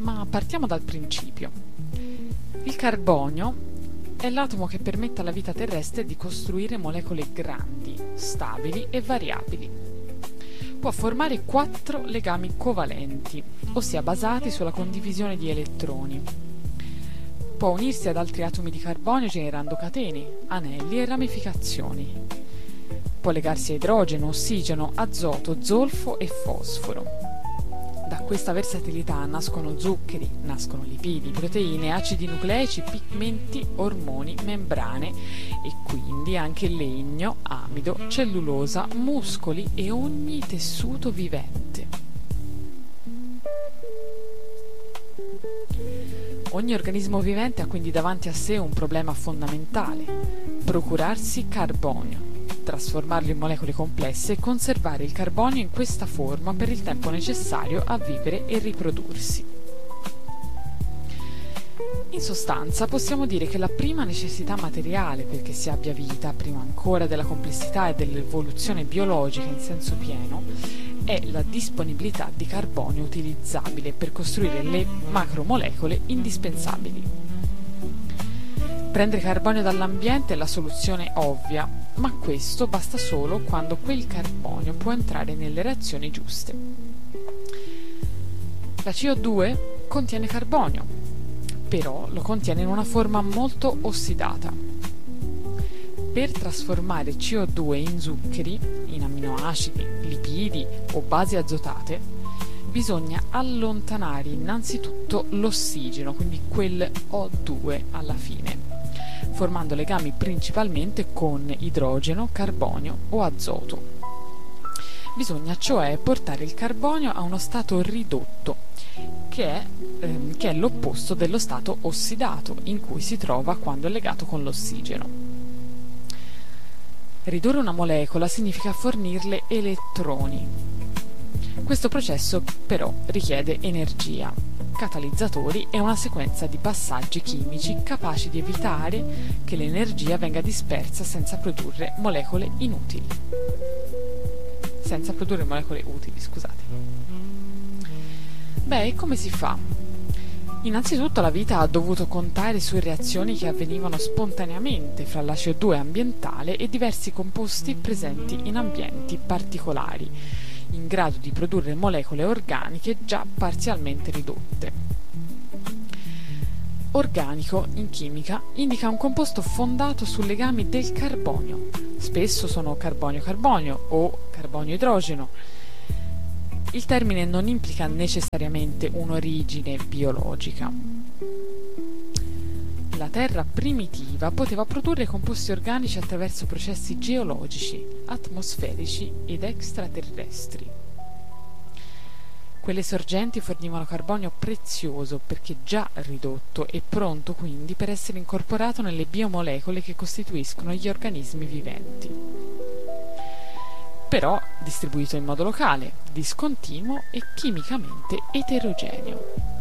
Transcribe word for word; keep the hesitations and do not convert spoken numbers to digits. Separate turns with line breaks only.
ma partiamo dal principio. Il carbonio è l'atomo che permette alla vita terrestre di costruire molecole grandi, stabili e variabili. Può formare quattro legami covalenti, ossia basati sulla condivisione di elettroni. Può unirsi ad altri atomi di carbonio generando catene, anelli e ramificazioni. Può legarsi a idrogeno, ossigeno, azoto, zolfo e fosforo. Da questa versatilità nascono zuccheri, nascono lipidi, proteine, acidi nucleici, pigmenti, ormoni, membrane e quindi anche legno, amido, cellulosa, muscoli e ogni tessuto vivente. Ogni organismo vivente ha quindi davanti a sé un problema fondamentale: procurarsi carbonio, trasformarlo in molecole complesse e conservare il carbonio in questa forma per il tempo necessario a vivere e riprodursi. In sostanza possiamo dire che la prima necessità materiale perché si abbia vita, prima ancora della complessità e dell'evoluzione biologica in senso pieno, è la disponibilità di carbonio utilizzabile per costruire le macromolecole indispensabili. Prendere carbonio dall'ambiente è la soluzione ovvia, ma questo basta solo quando quel carbonio può entrare nelle reazioni giuste. La C O due contiene carbonio, però lo contiene in una forma molto ossidata. Per trasformare C O due in zuccheri, in amminoacidi, lipidi o basi azotate, bisogna allontanare innanzitutto l'ossigeno, quindi quel O due alla fine, formando legami principalmente con idrogeno, carbonio o azoto. Bisogna cioè portare il carbonio a uno stato ridotto, che è, ehm, che è l'opposto dello stato ossidato in cui si trova quando è legato con l'ossigeno. Ridurre una molecola significa fornirle elettroni. Questo processo però richiede energia, catalizzatori e una sequenza di passaggi chimici capaci di evitare che l'energia venga dispersa senza produrre molecole inutili. Senza produrre molecole utili, scusate. Beh, come si fa? Innanzitutto la vita ha dovuto contare su reazioni che avvenivano spontaneamente fra la C O due ambientale e diversi composti presenti in ambienti particolari, in grado di produrre molecole organiche già parzialmente ridotte. Organico, in chimica, indica un composto fondato su legami del carbonio. Spesso sono carbonio-carbonio o carbonio-idrogeno. Il termine non implica necessariamente un'origine biologica. La Terra primitiva poteva produrre composti organici attraverso processi geologici, atmosferici ed extraterrestri. Quelle sorgenti fornivano carbonio prezioso perché già ridotto e pronto quindi per essere incorporato nelle biomolecole che costituiscono gli organismi viventi. Però distribuito in modo locale, discontinuo e chimicamente eterogeneo.